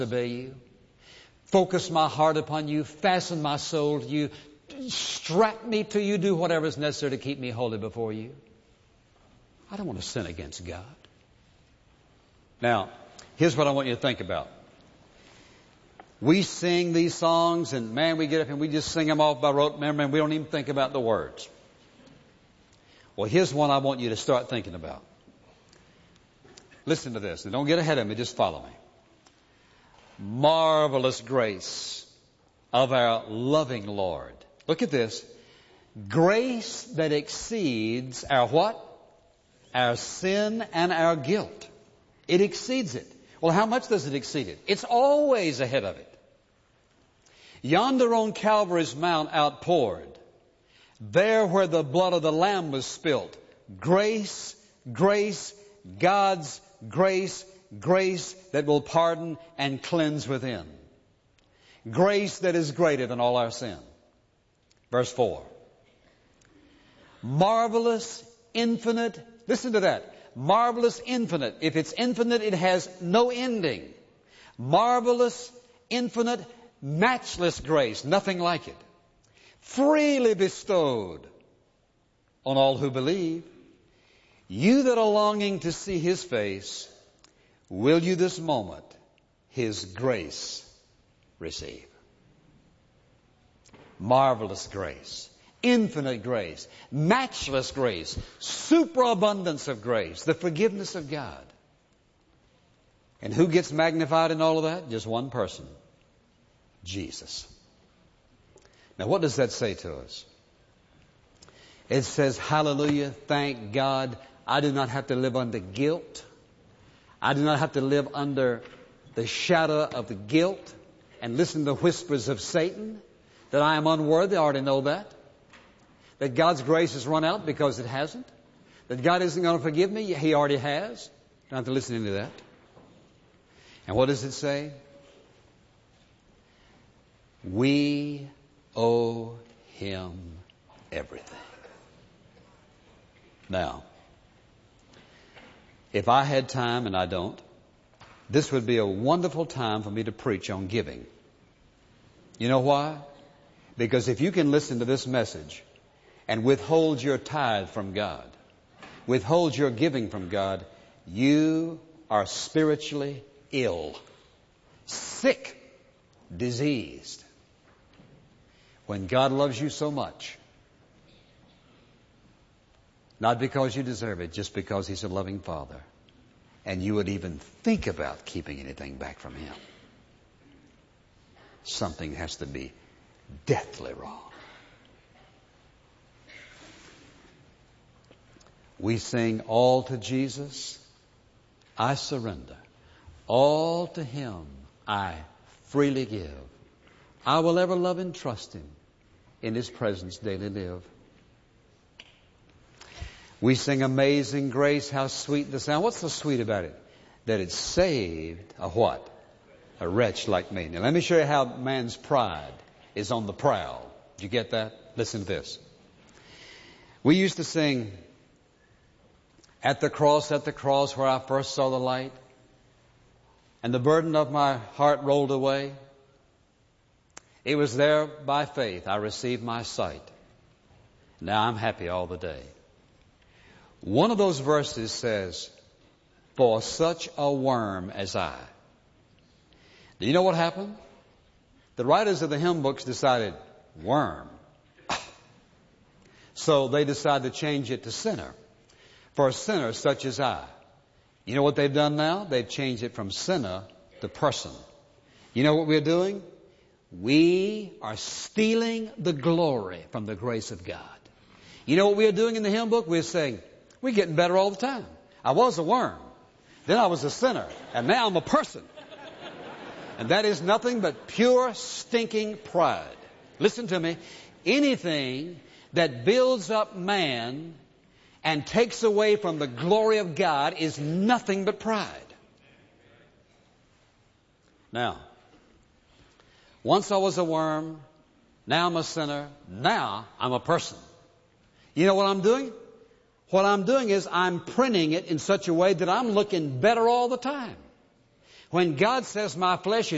obey you, focus my heart upon you, fasten my soul to you, strap me to you, do whatever is necessary to keep me holy before you. I don't want to sin against God. Now, here's what I want you to think about. We sing these songs, and man, we get up and we just sing them off by rote memory, and we don't even think about the words. Well, here's one I want you to start thinking about. Listen to this, and don't get ahead of me, just follow me. Marvelous grace of our loving Lord. Look at this. Grace that exceeds our what? Our sin and our guilt. It exceeds it. Well, how much does it exceed it? It's always ahead of it. Yonder on Calvary's Mount outpoured, there where the blood of the Lamb was spilt, grace, grace, God's grace, grace that will pardon and cleanse within. Grace that is greater than all our sin. Verse 4. Marvelous, infinite, listen to that. Marvelous, infinite. If it's infinite, it has no ending. Marvelous, infinite, matchless grace, nothing like it. Freely bestowed on all who believe. You that are longing to see His face, will you this moment His grace receive? Marvelous grace, infinite grace, matchless grace, superabundance of grace, the forgiveness of God. And who gets magnified in all of that? Just one person. Jesus. Now, what does that say to us? It says, hallelujah, thank God, I do not have to live under guilt. I do not have to live under the shadow of the guilt and listen to whispers of Satan that I am unworthy. I already know that. That God's grace has run out because it hasn't. That God isn't going to forgive me. He already has. Don't have to listen to that. And what does it say? We owe Him everything. Now, if I had time, and I don't, this would be a wonderful time for me to preach on giving. You know why? Because if you can listen to this message and withhold your tithe from God, withhold your giving from God, you are spiritually ill, sick, diseased. When God loves you so much, not because you deserve it, just because He's a loving Father, and you would even think about keeping anything back from Him, something has to be deathly wrong. We sing, all to Jesus I surrender. All to Him I freely give. I will ever love and trust Him. In His presence daily live. We sing Amazing Grace, how sweet the sound. What's so sweet about it? That it saved a what? A wretch like me. Now let me show you how man's pride is on the prowl. Did you get that? Listen to this. We used to sing, at the cross where I first saw the light, and the burden of my heart rolled away. It was there by faith I received my sight. Now I'm happy all the day. One of those verses says, for such a worm as I. Do you know what happened? The writers of the hymn books decided, worm. So they decided to change it to sinner. For a sinner such as I. You know what they've done now? They've changed it from sinner to person. You know what we're doing? We are stealing the glory from the grace of God. You know what we're doing in the hymn book? We're saying, we're getting better all the time. I was a worm. Then I was a sinner. And now I'm a person. And that is nothing but pure stinking pride. Listen to me. Anything that builds up man and takes away from the glory of God is nothing but pride. Now, once I was a worm, now I'm a sinner, now I'm a person. You know what I'm doing? What I'm doing is I'm printing it in such a way that I'm looking better all the time. When God says my flesh is